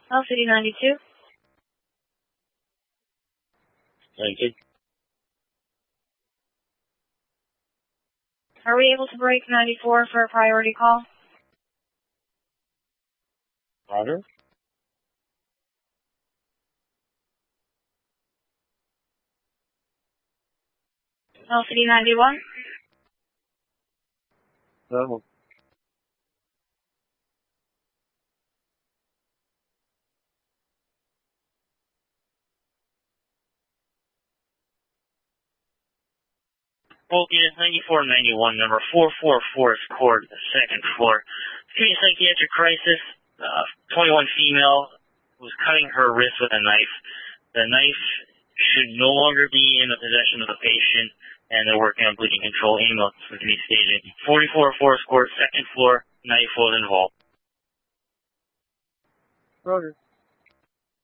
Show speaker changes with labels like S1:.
S1: LCD 92.
S2: 92.
S1: Are we able to break 94 for a priority call?
S2: Roger.
S1: LCD 91.
S2: No.
S3: Vulcan 9491, number 444 Forest Court, second floor. Acute psychiatric crisis. 21 female was cutting her wrist with a knife. The knife should no longer be in the possession of the patient, and they're working on bleeding control. Ambulance is to be staging. 44 Forest Court, second floor. Knife was involved.
S2: Roger.